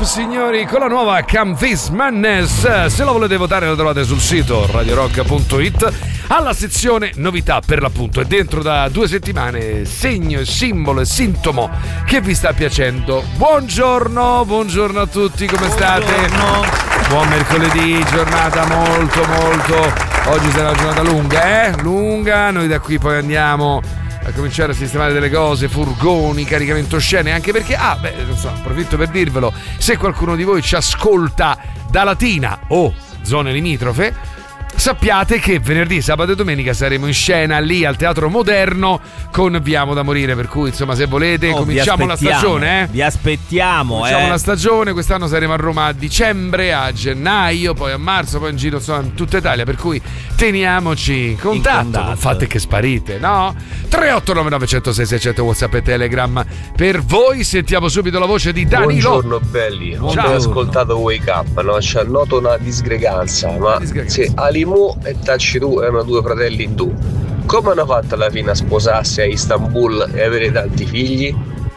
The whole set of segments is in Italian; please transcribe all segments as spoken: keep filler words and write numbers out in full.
signori, con la nuova Come This Madness. Se la volete votare la trovate sul sito radio rock punto it alla sezione novità, per l'appunto. E dentro da due settimane segno e simbolo e sintomo che vi sta piacendo. Buongiorno, buongiorno a tutti, come state? Buongiorno. Buon mercoledì, giornata molto molto. Oggi sarà una giornata lunga, eh? Lunga. Noi da qui poi andiamo a cominciare a sistemare delle cose, furgoni, caricamento scene, anche perché, ah, beh, non so, approfitto per dirvelo, se qualcuno di voi ci ascolta da Latina o zone limitrofe, sappiate che venerdì, sabato e domenica saremo in scena lì al Teatro Moderno con Vi amo da morire, per cui insomma se volete oh, cominciamo la stagione, eh? Vi aspettiamo, cominciamo eh. la stagione, quest'anno saremo a Roma a dicembre, a gennaio, poi a marzo, poi in giro insomma in tutta Italia, per cui teniamoci in contatto, in contatto. Non fate che sparite, no? tre otto nove nove zero zero sei sei zero zero WhatsApp e Telegram per voi. Sentiamo subito la voce di Danilo. Buongiorno belli, ho ascoltato Wake Up, no? C'è noto una disgreganza, ma disgreganza. Se Alimu e Tacitu erano due fratelli indù, come hanno fatto alla fine a sposarsi a Istanbul e avere tanti figli?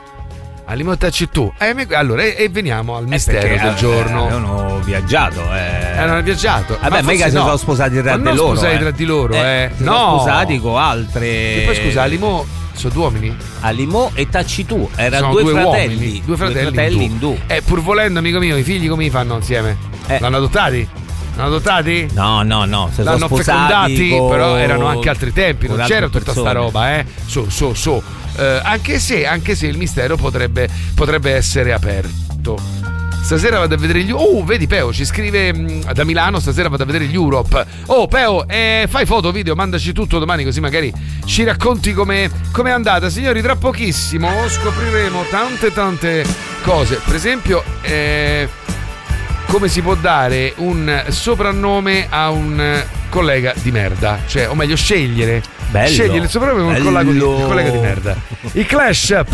Alimu e Tacitu, eh, allora e, e veniamo al mistero eh, del eh, giorno. Hanno viaggiato, eh. Hanno viaggiato. Vabbè, ma mica si sono sposati tra di loro. sposati eh. tra di loro, eh. eh. No, sono sposati con altre. E poi scusa, Alimu sono due uomini? Alimu e Tacitu erano due, due, due fratelli, uomini, due fratelli, due fratelli indù. indù. Eh, pur volendo, amico mio, i figli come li fanno insieme? Eh. L'hanno adottati? L'hanno adottati? No, no, no. Se L'hanno sono fecondati, con... però erano anche altri tempi, non c'era tutta persone. sta roba, eh. Su, su, su. Eh, anche se, anche se il mistero potrebbe, potrebbe essere aperto. Stasera vado a vedere gli... Oh, vedi Peo, ci scrive mh, da Milano, stasera vado a vedere gli Europe. Oh, Peo, eh, fai foto, video, mandaci tutto domani, così magari ci racconti come è andata. Signori, tra pochissimo scopriremo tante tante cose. Per esempio, eh, come si può dare un soprannome a un collega di merda. Cioè, o meglio, scegliere. Bello. Scegliere il soprannome a un collega di, collega di merda. I Clash,